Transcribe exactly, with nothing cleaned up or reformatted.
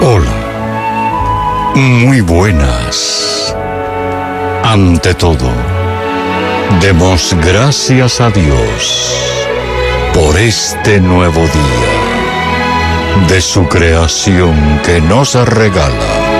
Hola, muy buenas. Ante todo, demos gracias a Dios por este nuevo día de su creación que nos regala.